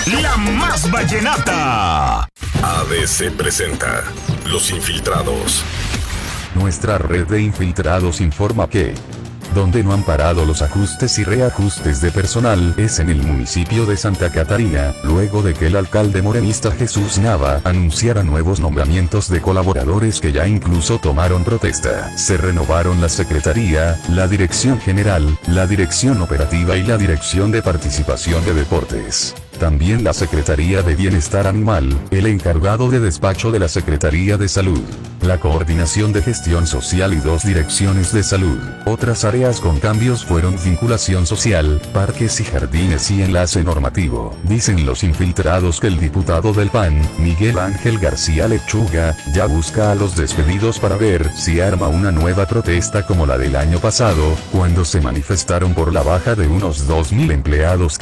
La Más Vallenata. ABC presenta Los Infiltrados. Nuestra red de infiltrados informa que donde no han parado los ajustes y reajustes de personal es en el municipio de Santa Catarina, luego de que el alcalde morenista Jesús Nava anunciara nuevos nombramientos de colaboradores que ya incluso tomaron protesta. Se renovaron la Secretaría, la Dirección General, la Dirección Operativa y la Dirección de Participación de Deportes. También la Secretaría de Bienestar Animal, el encargado de despacho de la Secretaría de Salud, la Coordinación de Gestión Social y 2 direcciones de salud. Otras áreas con cambios fueron vinculación social, parques y jardines y enlace normativo. Dicen los infiltrados que el diputado del PAN, Miguel Ángel García Lechuga, ya busca a los despedidos para ver si arma una nueva protesta como la del año pasado, cuando se manifestaron por la baja de unos 2.000 empleados